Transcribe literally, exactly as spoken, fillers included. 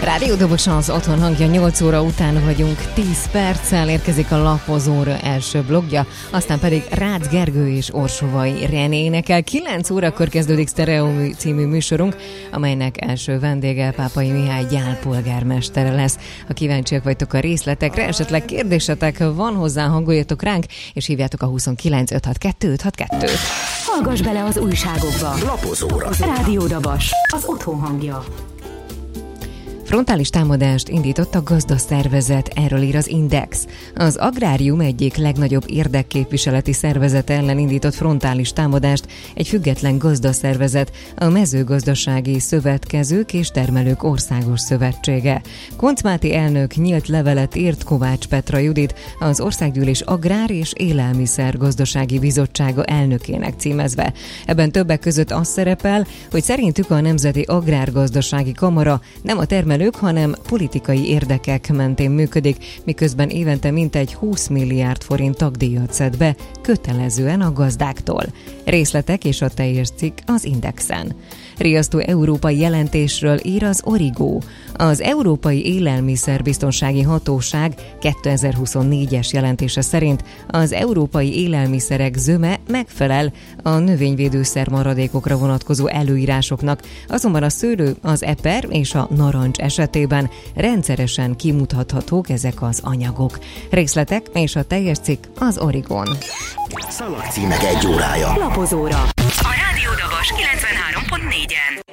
Rádiódobosan az otthon hangja, nyolc óra után vagyunk, tíz perccel érkezik a Lapozóra első blogja, aztán pedig Rácz Gergő és Orsovai René énekel. kilenc órakor kezdődik Sztereó című műsorunk, amelynek első vendége Pápai Mihály gyálpolgármestere lesz. Ha kíváncsiak vagytok a részletekre, esetleg kérdésetek van hozzá, hangoljatok ránk, és hívjátok a huszonkilenc öt hat kettő öt hat kettőt. Hallgass bele az újságokba. Lapozóra. Rádiódabas, az otthon hangja. Frontális támadást indított a gazdaszervezet, erről ír az Index. Az Agrárium egyik legnagyobb érdekképviseleti szervezete ellen indított frontális támadást egy független gazdaszervezet, a Mezőgazdasági Szövetkezők és Termelők Országos Szövetsége. Koncz Máté elnök nyílt levelet írt Kovács Petra Judit, az Országgyűlés Agrár és Élelmiszer Gazdasági Bizottsága elnökének címezve. Ebben többek között az szerepel, hogy szerintük a Nemzeti Agrárgazdasági Kamara nem a termelők, hanem politikai érdekek mentén működik, miközben évente mintegy húsz milliárd forint tagdíjat szed be kötelezően a gazdáktól. Részletek és a teljes cikk az Indexen. Riasztó európai jelentésről ír az Origo. Az Európai Élelmiszerbiztonsági Hatóság kétezer-huszonnégyes jelentése szerint az európai élelmiszerek zöme megfelel a növényvédőszer maradékokra vonatkozó előírásoknak, azonban a szőlő, az eper és a narancs esetében rendszeresen kimutathatók ezek az anyagok. Részletek és a teljes cikk az Origon. Szalagcímek egy órája. Lapozóra. A Rádiódabas kilencvenhárom pont négyen.